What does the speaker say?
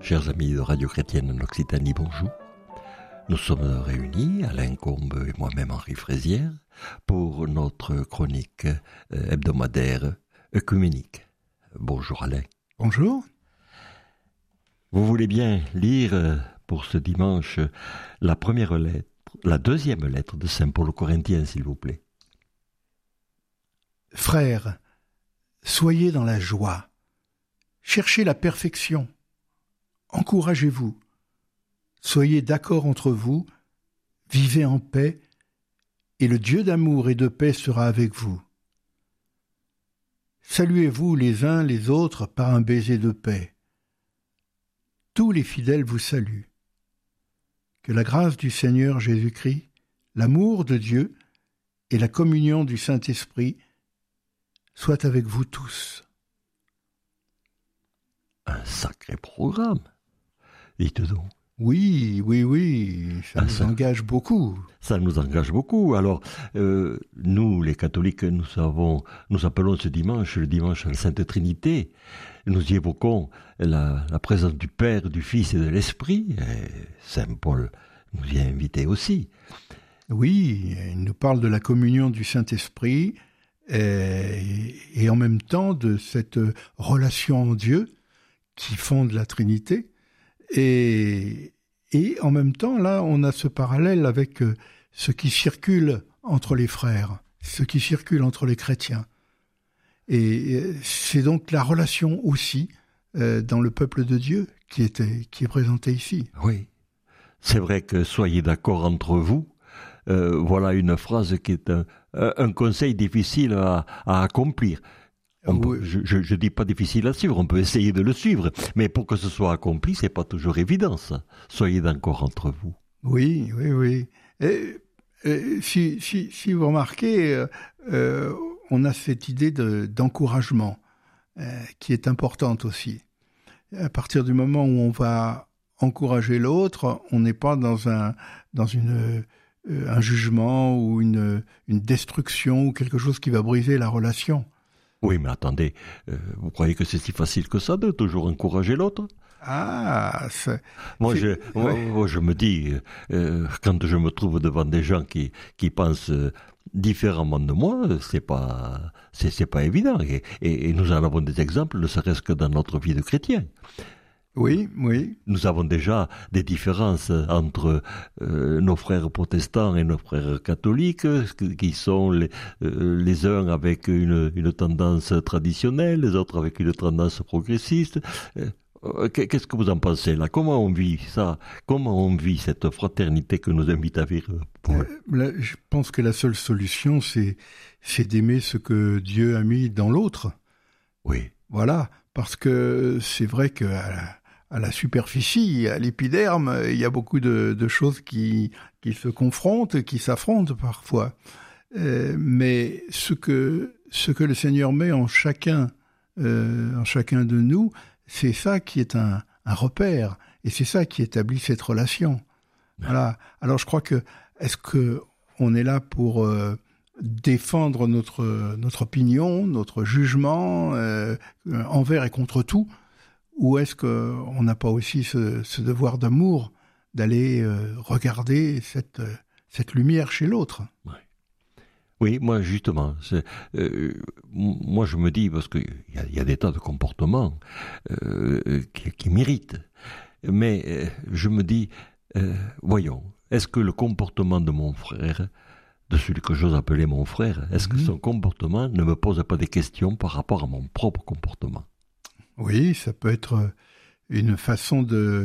Chers amis de Radio Chrétienne en Occitanie, bonjour. Nous sommes réunis, Alain Combe et moi-même Henri Fraisière, pour notre chronique hebdomadaire œcuménique. Bonjour Alain. Bonjour. Vous voulez bien lire pour ce dimanche la deuxième lettre de Saint Paul aux Corinthiens, s'il vous plaît. Frères, soyez dans la joie, cherchez la perfection, encouragez-vous, soyez d'accord entre vous, vivez en paix, et le Dieu d'amour et de paix sera avec vous. Saluez-vous les uns les autres par un baiser de paix. Tous les fidèles vous saluent. Que la grâce du Seigneur Jésus-Christ, l'amour de Dieu et la communion du Saint-Esprit soient avec vous tous. Un sacré programme, dites donc. Oui, ça nous engage beaucoup. Ça nous engage beaucoup. Alors, nous, les catholiques, nous appelons ce dimanche le dimanche de la Sainte Trinité. Nous y évoquons la présence du Père, du Fils et de l'Esprit. Et Saint Paul nous y a invités aussi. Oui, il nous parle de la communion du Saint-Esprit et en même temps de cette relation en Dieu qui fonde la Trinité. Et en même temps, là, on a ce parallèle avec ce qui circule entre les frères, ce qui circule entre les chrétiens. Et c'est donc la relation aussi dans le peuple de Dieu qui est présentée ici. Oui, c'est vrai que soyez d'accord entre vous. Voilà une phrase qui est un conseil difficile à accomplir. Je dis pas difficile à suivre, on peut essayer de le suivre, mais pour que ce soit accompli, c'est pas toujours évident, ça. Soyez d'accord entre vous. Oui. Si vous remarquez, on a cette idée d'encouragement qui est importante aussi. À partir du moment où on va encourager l'autre, on n'est pas dans un jugement ou une destruction ou quelque chose qui va briser la relation. Oui, mais attendez, vous croyez que c'est si facile que ça de toujours encourager l'autre ? Moi, je me dis, quand je me trouve devant des gens qui pensent différemment de moi, c'est pas évident. Et nous en avons des exemples, ne serait-ce que dans notre vie de chrétien. Oui. Nous avons déjà des différences entre nos frères protestants et nos frères catholiques, qui sont les uns avec une tendance traditionnelle, les autres avec une tendance progressiste. Qu'est-ce que vous en pensez là ? Comment on vit ça ? Comment on vit cette fraternité que nous invite à vivre Je pense que la seule solution, c'est d'aimer ce que Dieu a mis dans l'autre. Oui. Voilà, parce que c'est vrai que à la superficie, à l'épiderme, il y a beaucoup de choses qui se confrontent, qui s'affrontent parfois. Mais ce que le Seigneur met en chacun de nous, c'est ça qui est un repère, et c'est ça qui établit cette relation. Voilà. Alors je crois que est-ce que on est là pour défendre notre opinion, notre jugement envers et contre tout? Ou est-ce qu'on n'a pas aussi ce devoir d'amour d'aller regarder cette lumière chez l'autre ? Oui, moi justement, moi je me dis, parce qu'il y a des tas de comportements qui méritent, mais je me dis, voyons, est-ce que le comportement de mon frère, de celui que j'ose appeler mon frère, est-ce que son comportement ne me pose pas des questions par rapport à mon propre comportement ? Oui, ça peut être une façon de